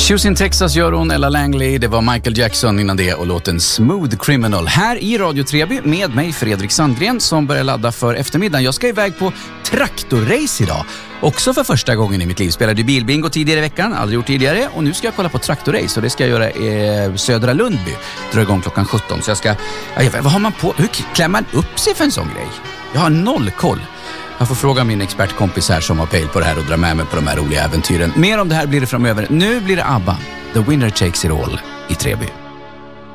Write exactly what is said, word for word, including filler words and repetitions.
Houston, Texas gör hon, Ella Langley. Det var Michael Jackson innan det och låten Smooth Criminal. Här i Radio Treby med mig Fredrik Sandgren som börjar ladda för eftermiddagen. Jag ska iväg på traktorrace idag. Också för första gången i mitt liv. Spelade bilbingo tidigare i veckan, aldrig gjort tidigare. Och nu ska jag kolla på traktorrace och det ska jag göra i Södra Lundby. Drar igång klockan sjutton. Så jag ska, ja, vad har man på? Hur klär man upp sig för en sån grej? Jag har noll koll. Jag får fråga min expertkompis här som har pejl på det här och dra med mig på de här roliga äventyren. Mer om det här blir det framöver. Nu blir det ABBA. The Winner Takes It All i Treby.